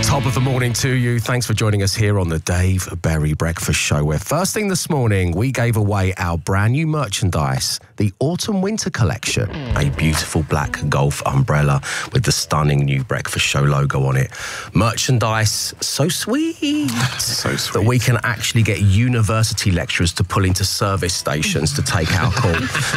Top of the morning to you. Thanks for joining us here on the Dave Berry Breakfast Show, where first thing this morning we gave away our brand new merchandise, the Autumn Winter Collection, a beautiful black golf umbrella with the stunning new Breakfast Show logo on it. Merchandise so sweet, that we can actually get university lecturers to pull into service stations to take our call.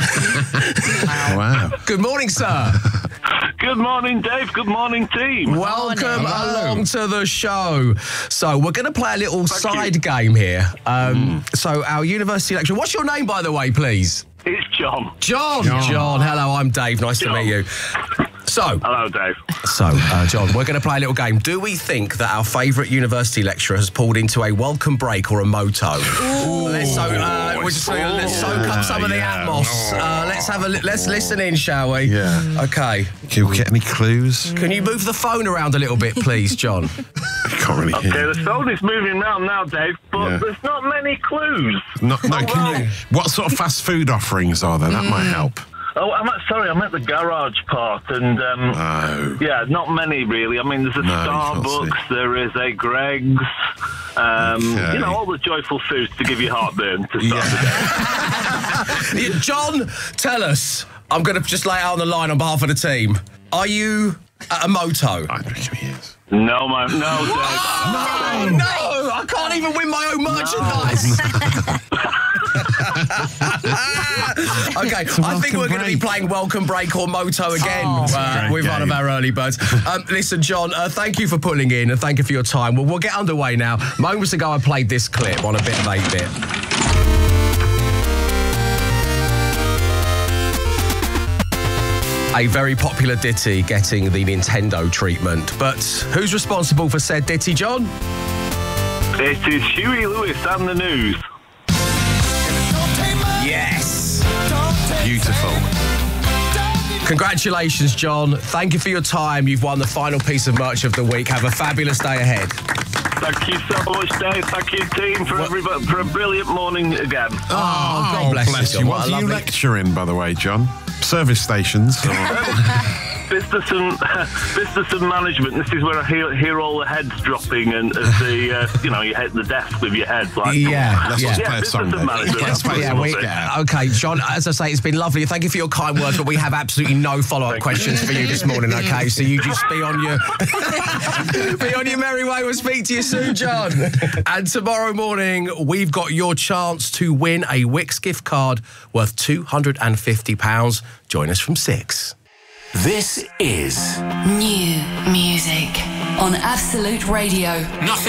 Wow. Good morning, sir. Good morning, Dave. Good morning, team. Welcome along to the show. So we're going to play a little side game here. So our university lecturer, what's your name, by the way, please? It's John. John. Hello, I'm Dave. Nice to meet you. So, hello, Dave. So, John, we're going to play a little game. Do we think that our favourite university lecturer has pulled into a welcome break or a moto? Let's soak up some of the atmos. Let's listen in, shall we? Yeah. Okay. Can we get any clues? Can you move the phone around a little bit, please, John? I can't really hear. Okay, the phone is moving around now, Dave, but there's not many clues. Can you? What sort of fast food offerings are there? That might help. Oh, I'm at the garage part, and yeah, not many really. I mean, there's a Starbucks, there is a Greg's, you know, all the joyful foods to give you heartburn to start the day. John, tell us. I'm going to just lay it out on the line on behalf of the team. Are you at a moto? I reckon he is. No, man, no, Dave. No, I can't even win my own merchandise. Okay, I think we're going to be playing Welcome Break or Moto again with one of our early birds. Listen, John, thank you for pulling in and thank you for your time. Well, we'll get underway now. Moments ago, I played this clip on a bit of 8-bit. A very popular ditty getting the Nintendo treatment. But who's responsible for said ditty, John? It is Huey Lewis and the News. Yes. Beautiful. Congratulations, John. Thank you for your time. You've won the final piece of merch of the week. Have a fabulous day ahead. Thank you so much, Dave. Thank you, team, for a brilliant morning again. Oh, God bless you, John. What do you lecture in, by the way, John? Service stations? Business and management. This is where I hear all the heads dropping and as the you know, you hit the desk with your head. Like, Let's play a song. Okay, John, as I say, it's been lovely. Thank you for your kind words, but we have absolutely no follow-up questions for you this morning, okay? So you just be on your merry way. We'll speak to you soon, John. And tomorrow morning, we've got your chance to win a Wix gift card worth £250. Join us from 6. This is New music on Absolute Radio. Nothing